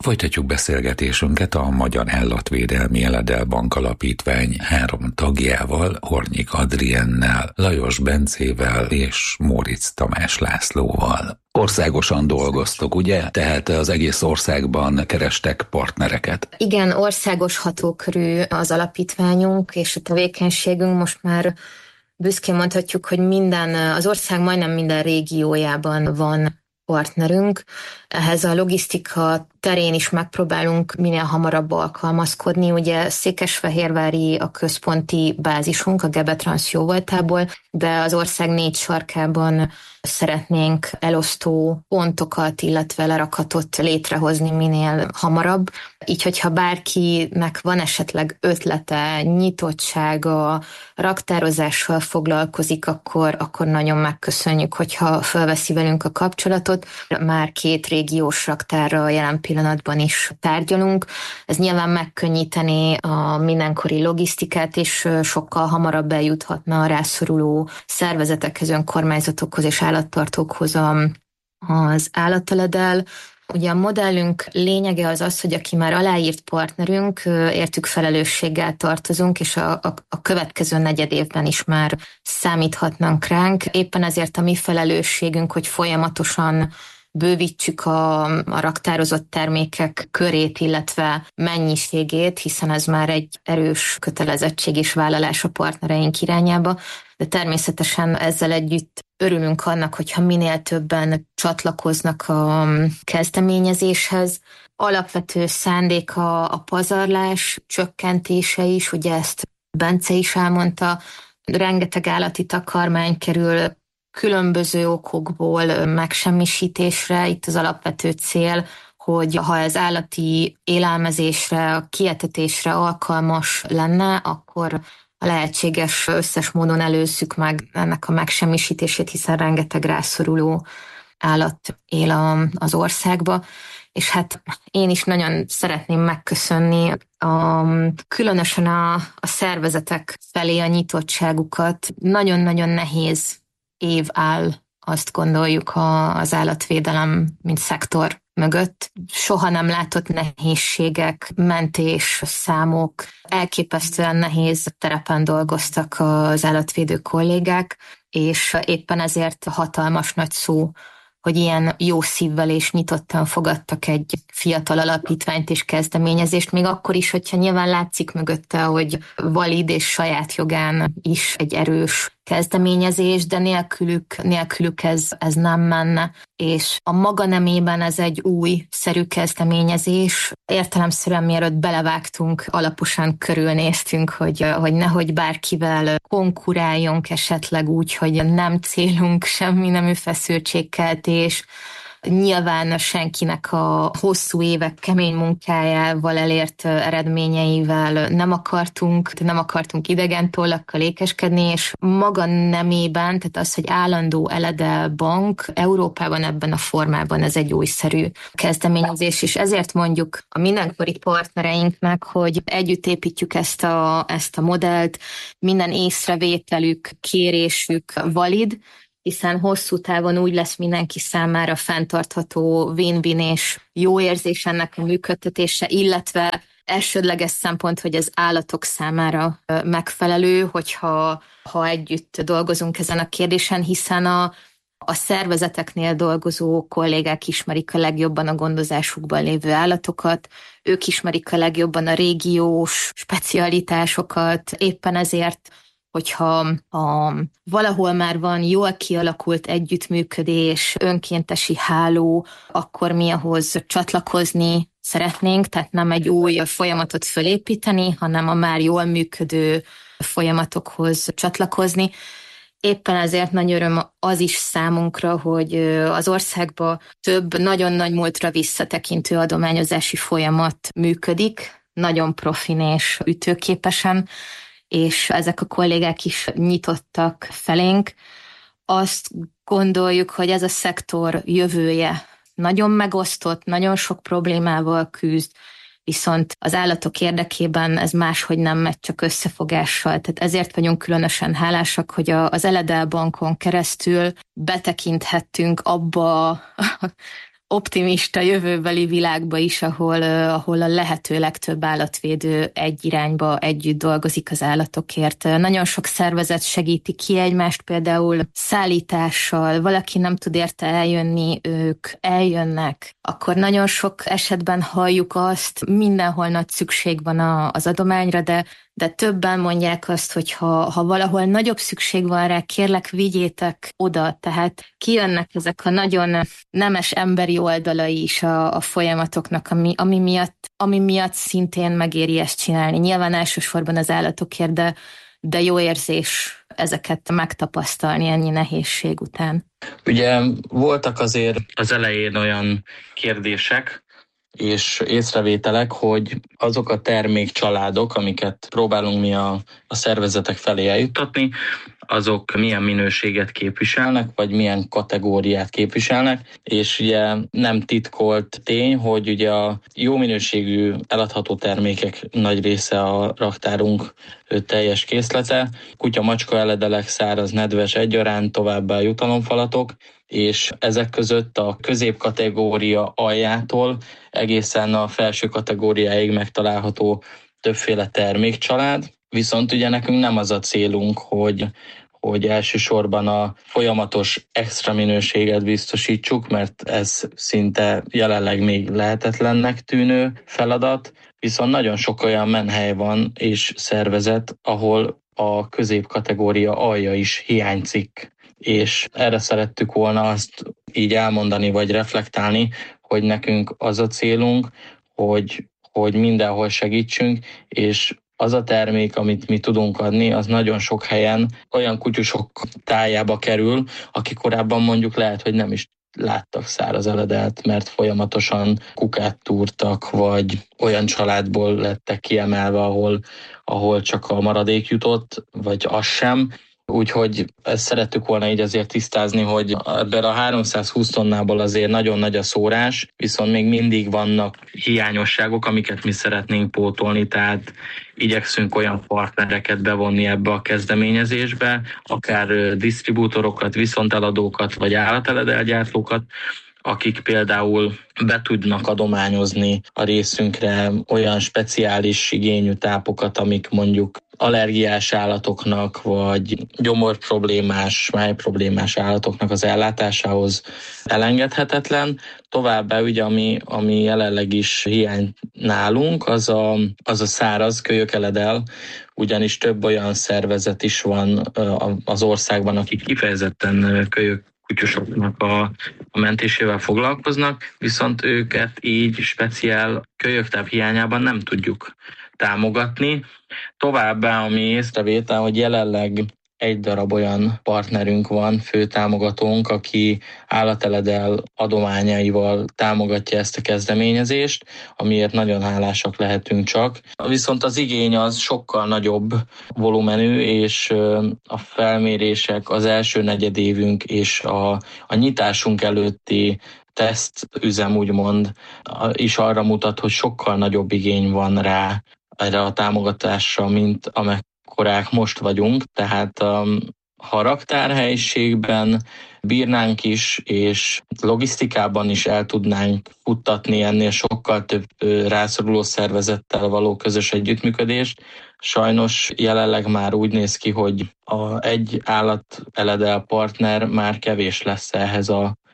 Folytatjuk beszélgetésünket a Magyar Állatvédelmi Eledel Bank Alapítvány 3 tagjával, Hornyik Adriennel, Lajos Bencével és Móricz Tamás Lászlóval. Országosan dolgoztok, ugye? Tehát az egész országban kerestek partnereket. Igen, országos hatókörű az alapítványunk és a tevékenységünk. Most már büszkén mondhatjuk, hogy az ország majdnem minden régiójában van partnerünk. Ehhez a logisztika terén is megpróbálunk minél hamarabb alkalmazkodni. Ugye Székesfehérvári a központi bázisunk a Gebetrans jóvoltából, de az ország 4 sarkában szeretnénk elosztó pontokat, illetve lerakatot létrehozni minél hamarabb. Így, hogyha bárkinek van esetleg ötlete, nyitottsága, raktározással foglalkozik, akkor nagyon megköszönjük, hogyha felveszi velünk a kapcsolatot. Már 2 régiós raktárra jelen pillanatban is tárgyalunk. Ez nyilván megkönnyítené a mindenkori logisztikát, és sokkal hamarabb eljuthatna a rászoruló szervezetekhez, önkormányzatokhoz és állattartókhoz az Állatteledel. Ugye a modellünk lényege az, hogy aki már aláírt partnerünk, értük felelősséggel tartozunk, és a következő negyedévben is már számíthatnak ránk. Éppen ezért a mi felelősségünk, hogy folyamatosan bővítsük a raktározott termékek körét, illetve mennyiségét, hiszen ez már egy erős kötelezettség és vállalás a partnereink irányába, de természetesen ezzel együtt örülünk annak, hogyha minél többen csatlakoznak a kezdeményezéshez. Alapvető szándék a pazarlás csökkentése is, ugye ezt Bence is elmondta, rengeteg állati takarmány kerül különböző okokból megsemmisítésre. Itt az alapvető cél, hogy ha ez állati élelmezésre, a kietetésre alkalmas lenne, akkor a lehetséges összes módon előzzük meg ennek a megsemmisítését, hiszen rengeteg rászoruló állat él az országba. És hát én is nagyon szeretném megköszönni különösen a szervezetek felé a nyitottságukat. Nagyon-nagyon nehéz év áll, azt gondoljuk, az állatvédelem, mint szektor mögött. Soha nem látott nehézségek, mentés, számok, elképesztően nehéz terepen dolgoztak az állatvédő kollégák, és éppen ezért hatalmas nagy szó, hogy ilyen jó szívvel és nyitottan fogadtak egy fiatal alapítványt és kezdeményezést, még akkor is, hogyha nyilván látszik mögötte, hogy valid és saját jogán is egy erős kezdeményezés, de nélkülük ez nem menne. És a maga nemében ez egy újszerű kezdeményezés. Értelemszerűen mielőtt belevágtunk, alaposan körülnéztünk, hogy nehogy bárkivel konkuráljunk esetleg úgy, hogy nem célunk semmi nemű feszültségkeltés. Nyilván senkinek a hosszú évek kemény munkájával elért eredményeivel nem akartunk idegen tollakkal ékeskedni, és maga nemében, tehát az, hogy állandó Eledel Bank Európában ebben a formában ez egy újszerű kezdeményezés, és ezért mondjuk a mindenkori partnereinknek, hogy együtt építjük ezt a modellt, minden észrevételük, kérésük valid, hiszen hosszú távon úgy lesz mindenki számára fenntartható, win-win és jó érzés ennek a működtetése, illetve elsődleges szempont, hogy az állatok számára megfelelő, hogyha együtt dolgozunk ezen a kérdésen, hiszen a szervezeteknél dolgozó kollégák ismerik a legjobban a gondozásukban lévő állatokat, ők ismerik a legjobban a régiós specialitásokat, éppen ezért hogyha valahol már van jól kialakult együttműködés, önkéntesi háló, akkor mi ahhoz csatlakozni szeretnénk, tehát nem egy új folyamatot fölépíteni, hanem a már jól működő folyamatokhoz csatlakozni. Éppen ezért nagy öröm az is számunkra, hogy az országban több nagyon nagy múltra visszatekintő adományozási folyamat működik, nagyon profin és ütőképesen, és ezek a kollégák is nyitottak felénk. Azt gondoljuk, hogy ez a szektor jövője nagyon megosztott, nagyon sok problémával küzd, viszont az állatok érdekében ez máshogy nem megy, csak összefogással. Tehát ezért vagyunk különösen hálásak, hogy az Eledel Bankon keresztül betekinthettünk abba optimista jövőbeli világba is, ahol a lehető legtöbb állatvédő egy irányba együtt dolgozik az állatokért. Nagyon sok szervezet segíti ki egymást, például szállítással, valaki nem tud érte eljönni, ők eljönnek, akkor nagyon sok esetben halljuk azt, mindenhol nagy szükség van az adományra, de többen mondják azt, hogy ha valahol nagyobb szükség van rá, kérlek, vigyétek oda. Tehát kijönnek ezek a nagyon nemes emberi oldalai is a folyamatoknak, ami miatt szintén megéri ezt csinálni. Nyilván elsősorban az állatokért, de jó érzés ezeket megtapasztalni ennyi nehézség után. Ugye voltak azért az elején olyan kérdések, és észrevételek, hogy azok a termékcsaládok, amiket próbálunk mi a szervezetek felé eljuttatni, azok milyen minőséget képviselnek, vagy milyen kategóriát képviselnek, és ugye nem titkolt tény, hogy ugye a jó minőségű eladható termékek nagy része a raktárunk teljes készlete, kutya-macska eledelek, száraz, nedves egyaránt, továbbá jutalomfalatok, és ezek között a középkategória aljától egészen a felső kategóriáig megtalálható többféle termékcsalád. Viszont ugye nekünk nem az a célunk, hogy elsősorban a folyamatos extra minőséget biztosítsuk, mert ez szinte jelenleg még lehetetlennek tűnő feladat, viszont nagyon sok olyan menhely van és szervezet, ahol a középkategória alja is hiányzik. És erre szerettük volna azt így elmondani vagy reflektálni, hogy nekünk az a célunk, hogy mindenhol segítsünk, és az a termék, amit mi tudunk adni, az nagyon sok helyen olyan kutyusok tájába kerül, akik korábban mondjuk lehet, hogy nem is láttak száraz eledelt, mert folyamatosan kukát túrtak, vagy olyan családból lettek kiemelve, ahol csak a maradék jutott, vagy az sem. Úgyhogy ezt szerettük volna így azért tisztázni, hogy ebben a 320 tonnából azért nagyon nagy a szórás, viszont még mindig vannak hiányosságok, amiket mi szeretnénk pótolni, tehát igyekszünk olyan partnereket bevonni ebbe a kezdeményezésbe, akár disztribútorokat, viszonteladókat, vagy állateledelgyártókat, akik például be tudnak adományozni a részünkre olyan speciális igényű tápokat, amik mondjuk allergiás állatoknak, vagy gyomorproblémás, májproblémás állatoknak az ellátásához elengedhetetlen. Továbbá ugye, ami jelenleg is hiány nálunk, az a száraz kölyökeledel, ugyanis több olyan szervezet is van az országban, akik kifejezetten kutyusoknak a mentésével foglalkoznak, viszont őket így speciál kölyöktáv hiányában nem tudjuk támogatni. Továbbá, ami észrevétel, hogy jelenleg egy darab olyan partnerünk van, főtámogatónk, aki állateledel adományaival támogatja ezt a kezdeményezést, amiért nagyon hálásak lehetünk csak. Viszont az igény az sokkal nagyobb volumenű, és a felmérések, az első negyedévünk és a nyitásunk előtti tesztüzem úgymond is arra mutat, hogy sokkal nagyobb igény van rá erre a támogatásra, mint amekkorák most vagyunk. Tehát ha raktárhelyiségben bírnánk is, és logisztikában is el tudnánk futtatni ennél sokkal több rászoruló szervezettel való közös együttműködést, sajnos jelenleg már úgy néz ki, hogy egy állateledel partner már kevés lesz ehhez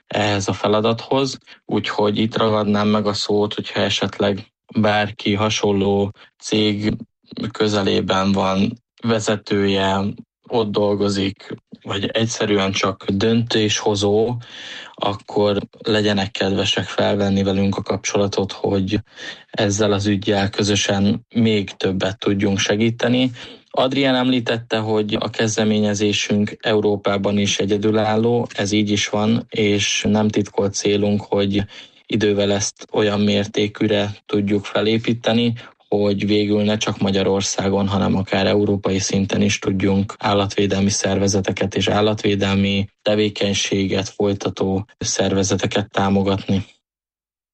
a feladathoz, úgyhogy itt ragadnám meg a szót, hogyha esetleg bárki hasonló cég közelében van, vezetője, ott dolgozik, vagy egyszerűen csak döntéshozó, akkor legyenek kedvesek felvenni velünk a kapcsolatot, hogy ezzel az üggyel közösen még többet tudjunk segíteni. Adrián említette, hogy a kezdeményezésünk Európában is egyedülálló, ez így is van, és nem titkolt célunk, hogy idővel ezt olyan mértékűre tudjuk felépíteni, hogy végül ne csak Magyarországon, hanem akár európai szinten is tudjunk állatvédelmi szervezeteket és állatvédelmi tevékenységet folytató szervezeteket támogatni.